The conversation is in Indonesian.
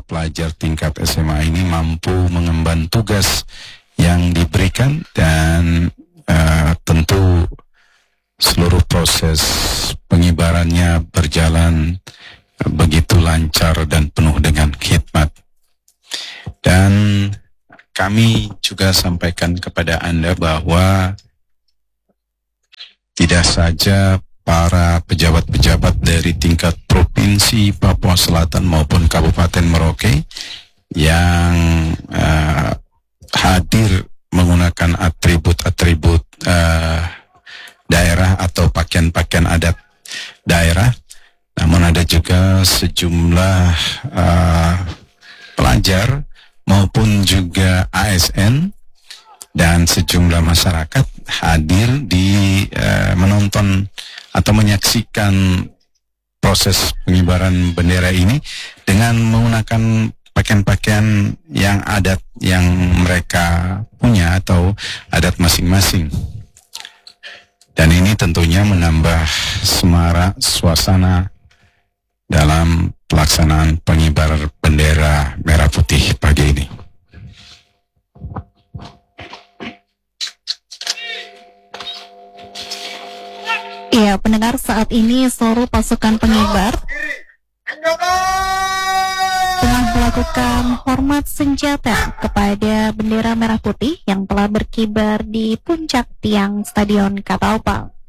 pelajar tingkat SMA ini mampu mengemban tugas yang diberikan dan tentu seluruh proses pengibarannya berjalan begitu lancar dan penuh dengan khidmat. Dan kami juga sampaikan kepada Anda bahwa tidak saja para pejabat-pejabat dari tingkat Provinsi Papua Selatan maupun Kabupaten Merauke yang hadir menggunakan atribut-atribut daerah atau pakaian-pakaian adat daerah, namun ada juga sejumlah pelajar maupun juga ASN dan sejumlah masyarakat hadir di menonton atau menyaksikan proses pengibaran bendera ini dengan menggunakan pakaian-pakaian yang adat yang mereka punya atau adat masing-masing. Dan ini tentunya menambah semarak suasana dalam pelaksanaan pengibar bendera merah putih pagi ini. Ya, pendengar, saat ini seluruh pasukan pengibar telah melakukan hormat senjata kepada bendera merah putih yang telah berkibar di puncak tiang Stadion Kataupang.